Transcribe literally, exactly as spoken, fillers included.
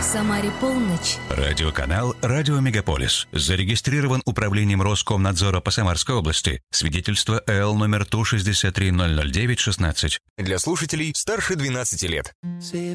Самаре полночь. Радиоканал «Радио Мегаполис». Зарегистрирован управлением Роскомнадзора по Самарской области. Свидетельство эл номер Ту шестьдесят три ноль ноль девять шестнадцать. Для слушателей старше двенадцати лет.